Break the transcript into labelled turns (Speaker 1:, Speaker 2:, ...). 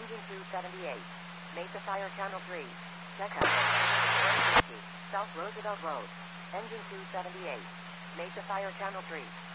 Speaker 1: Engine 278. Mesa Fire Channel 3. Check out. South Roosevelt Road. Engine 278. Mesa Fire Channel 3.